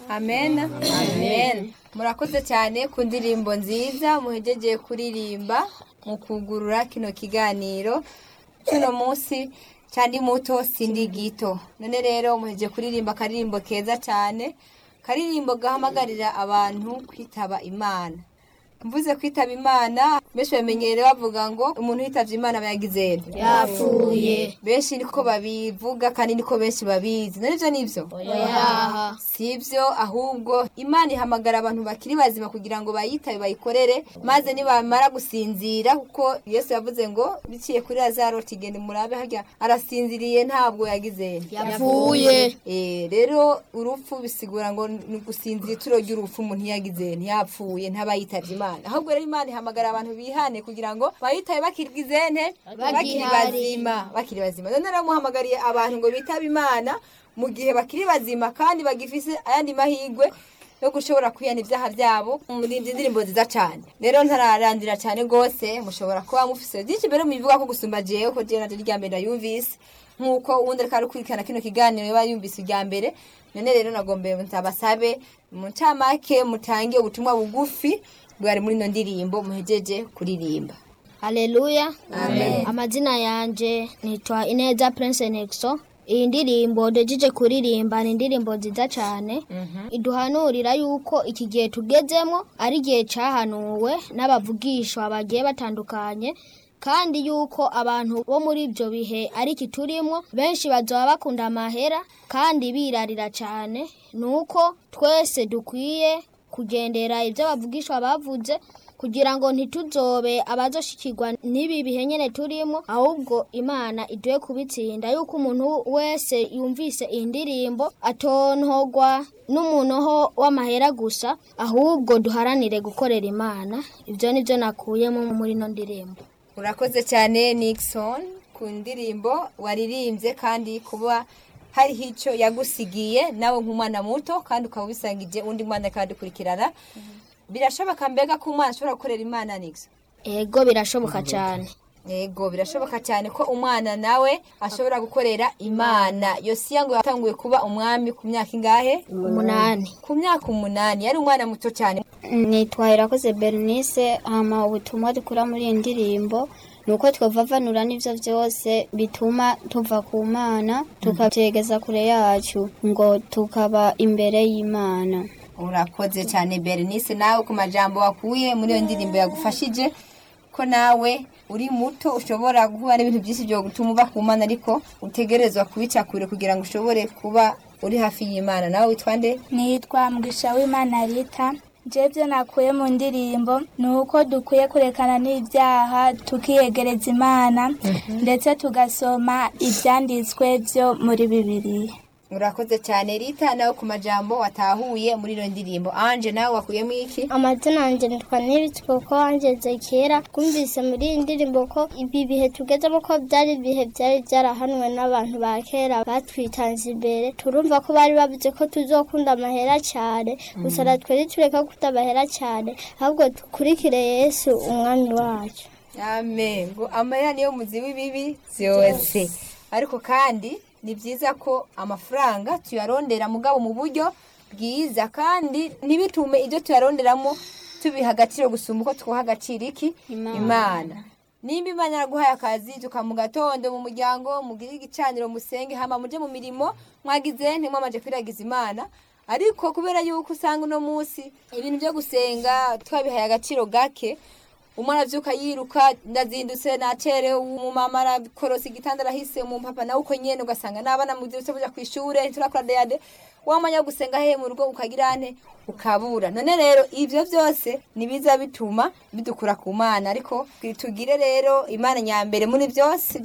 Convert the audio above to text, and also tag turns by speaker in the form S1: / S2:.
S1: amen amen. Murakoze cyane ku ndirimbo nziza muhejeje kuririmba mu kugurura kino kiganiro cy'uno munsi cyandi muto sindi gito. None rero muhejeje kuririmba akaririmbo keza cyane, karirimbo gahamagarira abantu kwitaba Imana. Mvuze kwitaba Imana, benshi bamenyere bavuga ngo umuntu yitavye Imana bayagize
S2: yapfuye.
S1: benshi niko babivuga kandi niko benshi babizi. None nivyo
S2: Oya.
S1: sivyo, ahubwo Imana ihamagara abantu bakiri bazima kugira ngo bayitabe bayikorere, maze nibamara gusinzira, kuko Yesu yavuze ngo biciye kuri Lazaro tigende murabe harya arasinziriye ntabwo yagize
S2: Yapfuye.
S1: rero urupfu bisigura ngo ni gusinzira ituro ry'urupfu umuntu yagize ntiyapfuye ntabayitavye Imana. Ahubwo rero Imana ihamagara abantu bihane kugira ngo bayitabe bakirwizene bakiri bazima. None rero muhamagariye abantu ngo bitabe Imana mu gihe bakiri bazima kandi bagifise ayandi mahigwe yo gushobora kwiyana ibyaha byabo muri indirimbo nziza cyane. Rero ntararandira cyane gose, mushobora kuba mufise byinshi mbere mubivuga ko gusumba jewe ko je naje rya mbere yumvise nkuko uwundi ariko arukurikirana kino kiganiro yaba yumvise irya mbere. None rero nagombe ntabasabe mu ncamake mutangiye ubutumwa bugufi bwari muri no ndirimbo muhejeje kuririmba.
S2: Haleluya.
S1: Amen.
S2: Amazina yanje nitwa Ineza Prince Nexo. Iyi ndirimbo ndejeje kuririmba ni indirimbo nziza cyane. Iduhanurira yuko iki gihe tugezemo ari gihe cyahanuwe n'abavugishwa bagiye batandukanye, kandi yuko abantu bo muri ibyo bihe ari kiturimo benshi bazoba bakunda amahera kandi birarira cyane. Nuko twese dukwiye kugendera ibyo bavugishwa bavuze kugira ngo ntituzobe abazoshikirwa n'ibi bihe nyene turimo, ahubwo Imana iduhe kubitsinda, yuko umuntu wese yumvise indirimbo atontogwa n'umunoho w'amahera gusa, ahubwo duharanire gukorera Imana. Ibyo nivyo nakuyemo muri no ndirimbo.
S1: Urakoze cyane Nixon ku ndirimbo waririmbye, kandi kuba hariho icyo yagusigiye nawe nk'umwana muto kandi ukaba ubisangije undi mwana kandi ukurikirana. Birashoboka mbega ko umwana ashobora gukorera Imana Nixon?
S2: Ego birashoboka cyane.
S1: Yego birashoboka cyane ko umwana nawe ashobora gukorera Imana. Yosiya ngo yatanguye kuba umwami ku myaka ingahe?
S2: 8.
S1: Ku myaka 8. Yari umwana muto cyane.
S3: Nitwa Irakoze Bernice. Ubutumwa dukura muri iyi ndirimbo nuko twavavanura n'ivyo vyose bituma tuva ku Mana tukategeza kure yacu ngo tukaba imbere y'Imana.
S1: Urakoze cyane Bernice, nawe ku majambo wakuye muri iyo ndirimbo yagufashije ko nawe uri muto ushobora guhura n'ibintu byinshi byo gutuma uba ku Mana, ariko utegerezwa kubica kure kugira ngo ushobore kuba uri hafi y'Imana. Nawe witwa nde?
S4: Nitwa Mugisha w'Imana Rita. Jevyo nakuye mu ndirimbo nuko dukwiye kurekana n'ibyaha tukiyegereza Imana, ndetse tugasoma ibyanditswe byo muri Bibiliya.
S1: Urakoze cyane Rita, nawe ku majambo watahuye muri iyo ndirimbo. Anje nawe wakuyemo iki?
S5: Amazina yanjye nitwa Nibitsko ko angeze kera. Kumvise muri iyi ndirimbo ko ibi bihe tugezemo ko byari ibihe byari byarahanwe n'abantu ba kera batwitanze imbere. Turumva ko bari bavuze ko tuzokunda amahera cyane, gusa natwe tureka kutabahera cyane, ahubwo dukurikire Yesu umwami wacu.
S1: Amen. Ngo amahera niyo muzi w'ibibi byose. Ariko kandi ni byiza ko amafaranga tuyarondera mugabo mu buryo bwiza, kandi ntibitume ibyo tuyaronderamo tubiha agaciro gusumba uko twuha agaciro iki Imana. Nimba Imana yaraguhaye akazi tukamu gatondo mu muryango mugire igicaniro musenge hama muje mu mirimo mwagize ntimwamaje kwiragiza Imana, ariko kubera yuko usanga uno munsi ibintu byo gusenga twabihaye agaciro gake, umwana avyuka yiruka ndazindutse nacere umumama arakorosa igitanda arahise umupapa nawe uko nyene ugasanga nabana muzirutse buja kwishure turakora deyade wamanya gusenga he mu rugo ukagira nte ukabura. None rero ivyo byose nibiza bituma bidukura ku Mana, ariko tugire rero Imana nyambere muri byose